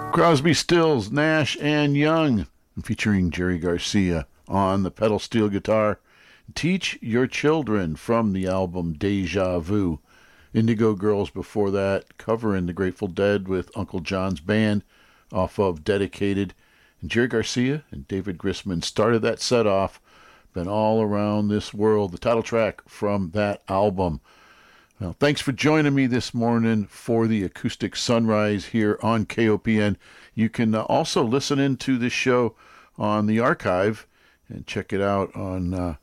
Crosby, Stills, Nash and Young, featuring Jerry Garcia on the pedal steel guitar. Teach Your Children from the album Deja Vu. Indigo Girls before that, covering the Grateful Dead with Uncle John's Band off of Dedicated. And Jerry Garcia and David Grisman started that set off. Been All Around This World, the title track from that album. Well, thanks for joining me this morning for the Acoustic Sunrise here on KOPN. You can also listen into this show on the archive and check it out on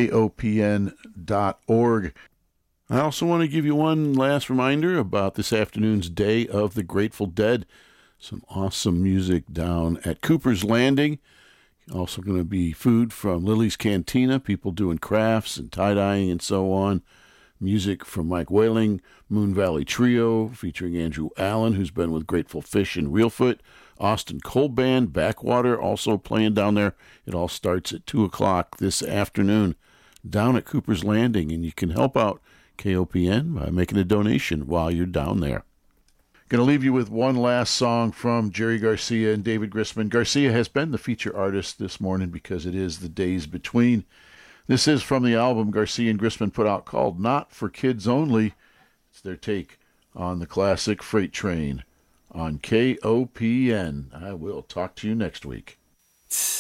KOPN.org. I also want to give you one last reminder about this afternoon's Day of the Grateful Dead. Some awesome music down at Cooper's Landing. Also going to be food from Lily's Cantina, people doing crafts and tie-dyeing and so on. Music from Mike Whaling, Moon Valley Trio, featuring Andrew Allen, who's been with Grateful Fish and Reelfoot. Austin Cole Band, Backwater, also playing down there. It all starts at 2 o'clock this afternoon down at Cooper's Landing, and you can help out KOPN by making a donation while you're down there. Going to leave you with one last song from Jerry Garcia and David Grisman. Garcia has been the feature artist this morning because it is the days between. This is from the album Garcia and Grisman put out called Not for Kids Only. It's their take on the classic Freight Train on KOPN. I will talk to you next week.